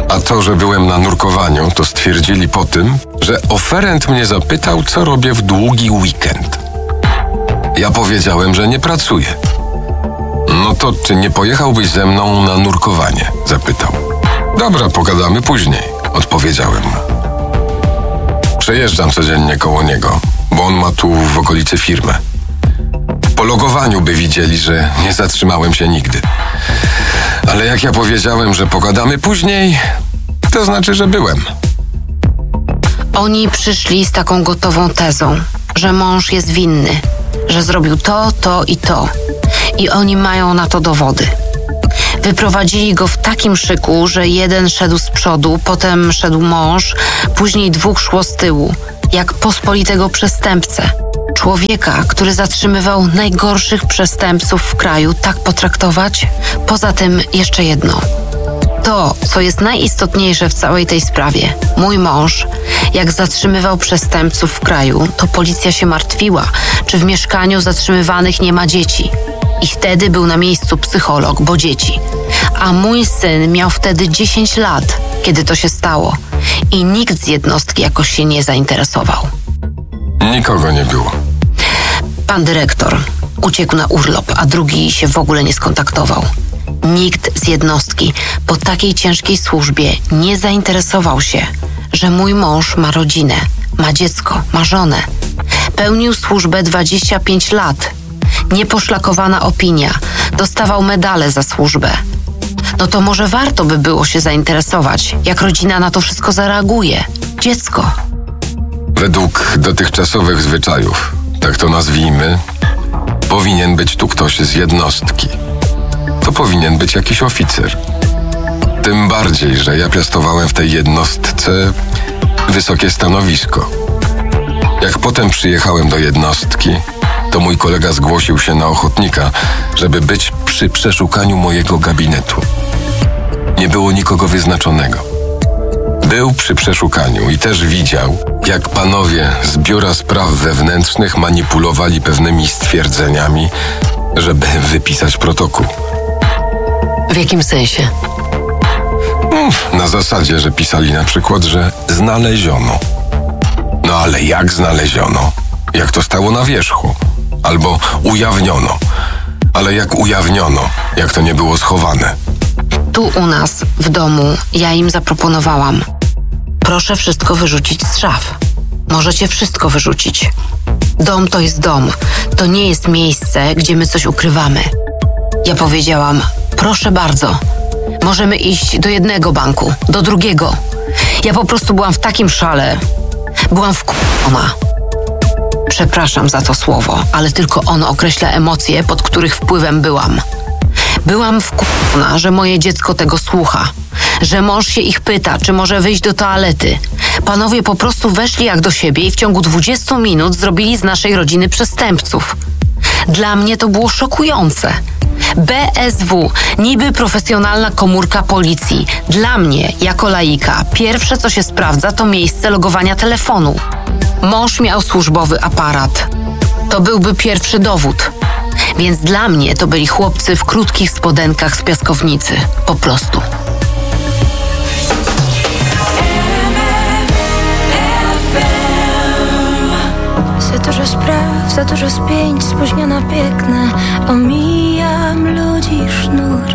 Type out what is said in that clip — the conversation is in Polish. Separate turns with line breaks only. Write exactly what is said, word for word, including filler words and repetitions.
A to, że byłem na nurkowaniu, to stwierdzili po tym, że oferent mnie zapytał, co robię w długi weekend. Ja powiedziałem, że nie pracuję. No to czy nie pojechałbyś ze mną na nurkowanie? Zapytał. Dobra, pogadamy później, odpowiedziałem mu. Przejeżdżam codziennie koło niego, bo on ma tu w okolicy firmę. Po logowaniu by widzieli, że nie zatrzymałem się nigdy. Ale jak ja powiedziałem, że pogadamy później, to znaczy, że byłem.
Oni przyszli z taką gotową tezą, że mąż jest winny, że zrobił to, to i to. I oni mają na to dowody. Wyprowadzili go w takim szyku, że jeden szedł z przodu, potem szedł mąż, później dwóch szło z tyłu, jak pospolitego przestępcę. Człowieka, który zatrzymywał najgorszych przestępców w kraju, tak potraktować? Poza tym jeszcze jedno. To, co jest najistotniejsze w całej tej sprawie. Mój mąż, jak zatrzymywał przestępców w kraju, to policja się martwiła, czy w mieszkaniu zatrzymywanych nie ma dzieci. I wtedy był na miejscu psycholog, bo dzieci. A mój syn miał wtedy dziesięć lat, kiedy to się stało. I nikt z jednostki jakoś się nie zainteresował.
Nikogo nie było.
Pan dyrektor uciekł na urlop, a drugi się w ogóle nie skontaktował. Nikt z jednostki po takiej ciężkiej służbie nie zainteresował się, że mój mąż ma rodzinę, ma dziecko, ma żonę. Pełnił służbę dwadzieścia pięć lat. Nieposzlakowana opinia. Dostawał medale za służbę. No to może warto by było się zainteresować, jak rodzina na to wszystko zareaguje. Dziecko.
Według dotychczasowych zwyczajów, tak to nazwijmy, powinien być tu ktoś z jednostki. To powinien być jakiś oficer. Tym bardziej, że ja piastowałem w tej jednostce wysokie stanowisko. Jak potem przyjechałem do jednostki, to mój kolega zgłosił się na ochotnika, żeby być przy przeszukaniu mojego gabinetu. Nie było nikogo wyznaczonego. Był przy przeszukaniu i też widział, jak panowie z Biura Spraw Wewnętrznych manipulowali pewnymi stwierdzeniami, żeby wypisać protokół.
W jakim sensie?
Na zasadzie, że pisali na przykład, że znaleziono. No ale jak znaleziono? Jak to stało na wierzchu? Albo ujawniono. Ale jak ujawniono? Jak to nie było schowane?
Tu u nas, w domu, ja im zaproponowałam. Proszę wszystko wyrzucić z szaf. Możecie wszystko wyrzucić. Dom to jest dom. To nie jest miejsce, gdzie my coś ukrywamy. Ja powiedziałam, proszę bardzo. Możemy iść do jednego banku, do drugiego. Ja po prostu byłam w takim szale. Byłam wkurzona. Przepraszam za to słowo, ale tylko ono określa emocje, pod których wpływem byłam. Byłam wkurzona, że moje dziecko tego słucha. Że mąż się ich pyta, czy może wyjść do toalety. Panowie po prostu weszli jak do siebie i w ciągu dwudziestu minut zrobili z naszej rodziny przestępców. Dla mnie to było szokujące. B S W, niby profesjonalna komórka policji. Dla mnie, jako laika, pierwsze co się sprawdza to miejsce logowania telefonu. Mąż miał służbowy aparat. To byłby pierwszy dowód. Więc dla mnie to byli chłopcy w krótkich spodenkach z piaskownicy. Po prostu.
Za dużo spraw, za dużo spięć, spóźniona biegnę. Omijam ludzi sznur.